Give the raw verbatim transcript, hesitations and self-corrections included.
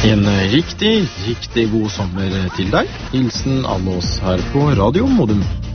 En riktig, riktig god sommer til deg. Hilsen alle oss her på Radio Modum.